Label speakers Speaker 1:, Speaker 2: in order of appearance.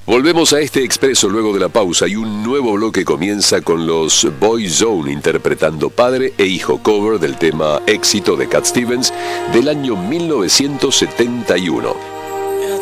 Speaker 1: Volvemos a este expreso luego de la pausa y un nuevo bloque comienza con los Boyzone interpretando Padre e Hijo, cover del tema Éxito de Cat Stevens del año 1971.